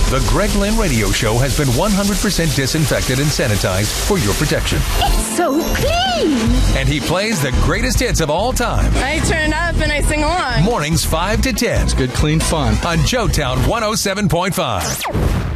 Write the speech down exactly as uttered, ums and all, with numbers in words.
The Greg Lynn Radio Show has been one hundred percent disinfected and sanitized for your protection. It's so clean. And he plays the greatest hits of all time. I turn up and I sing along. Mornings five to ten. It's good, clean fun. On Joetown one oh seven point five.